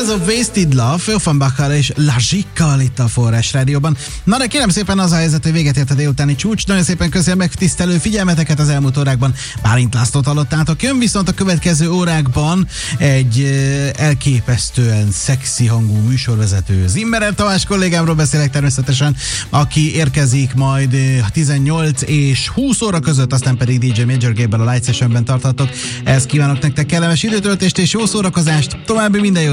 ez a Wasted Love, Offenbacher és Lazsikkal itt a Forrás Rádióban. Na de kérem szépen, az a helyzet, hogy véget ért a délutáni csúcs. Nagyon szépen köszönöm megtisztelő figyelmeteket az elmúlt órákban. Bálint Lászlót hallottátok. Jön viszont a következő órákban egy elképesztően szexi hangú műsorvezető. Zimmerer Tamás kollégámról beszélek természetesen, aki érkezik majd 18 és 20 óra között, aztán pedig DJ Major Gabe-bel a Light Sessionben tarthatok. Ezt kívánok nektek kellemes időtöltést és jó szórakozást. További minden jót!